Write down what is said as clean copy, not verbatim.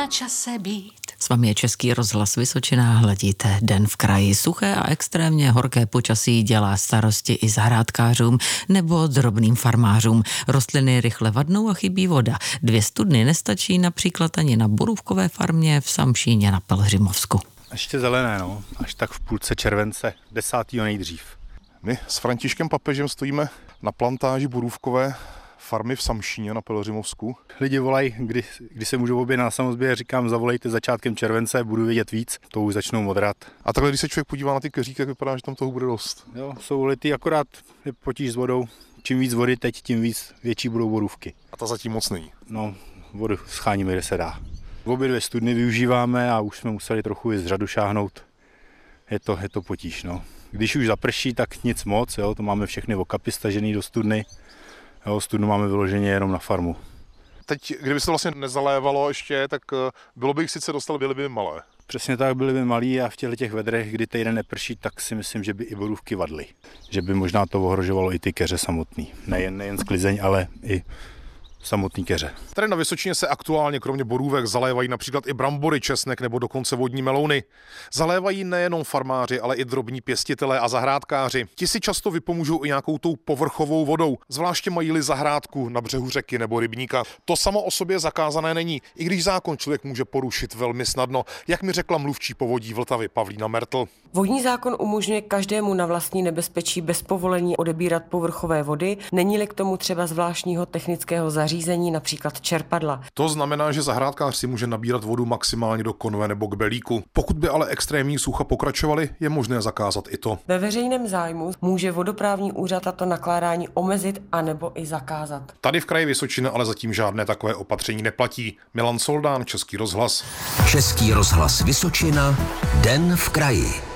na čase být. S vámi je Český rozhlas Vysočina, hledíte Den v kraji. Suché a extrémně horké počasí dělá starosti i zahrádkářům nebo drobným farmářům. Rostliny rychle vadnou a chybí voda. 2 studny nestačí například ani na borůvkové farmě v Samšíně na Pelhřimovsku. Ještě zelené, no. Až tak v půlce července, 10. nejdřív. My s Františkem Papežem stojíme na plantáži borůvkové farmy v Samšíně na Pelhřimovsku. Lidi volají, kdy se můžou objednat na samozběr, říkám, zavolejte začátkem července, budu vědět víc, to už začnou modrat. A takhle, když se člověk podívá na ty keříky, tak vypadá, že tam toho bude dost. Jo, jsou litý, akorát je potíž s vodou. Čím víc vody teď, tím větší budou borůvky. A ta zatím moc není. No, vodu scháníme, kde se dá. Obě 2 studny využíváme a už jsme museli trochu i z řadu šáhnout. Je to potíž, no. Když už zaprší, tak nic moc, jo, to máme všechny okapy stažený do studny. Jo, studnu máme vyloženě jenom na farmu. Teď, kdyby se to vlastně nezalévalo ještě, tak bylo by jich sice dostal, byly by malé. Přesně tak, byly by malí a v těch vedrech, kdy týden neprší, tak si myslím, že by i borůvky vadly. Že by možná to ohrožovalo i ty keře samotný. Nejen sklizeň, ale i samotný keře. Tady na Vysočině se aktuálně kromě borůvek zalévají například i brambory, česnek nebo dokonce vodní melouny. Zalévají nejenom farmáři, ale i drobní pěstitelé a zahrádkáři. Ti si často vypomůžou i nějakou tou povrchovou vodou, zvláště mají-li zahrádku na břehu řeky nebo rybníka. To samo o sobě zakázané není, i když zákon člověk může porušit velmi snadno, jak mi řekla mluvčí Povodí Vltavy Pavlína Mertl. Vodní zákon umožňuje každému na vlastní nebezpečí bez povolení odebírat povrchové vody, není-li k tomu třeba zvláštního technického zařízení, například čerpadla. To znamená, že zahrádkář si může nabírat vodu maximálně do konve nebo k belíku. Pokud by ale extrémní sucha pokračovaly, je možné zakázat i to. Ve veřejném zájmu může vodoprávní úřad tato nakládání omezit anebo i zakázat. Tady v kraji Vysočina ale zatím žádné takové opatření neplatí. Milan Soldán, Český rozhlas. Český rozhlas Vysočina, Den v kraji.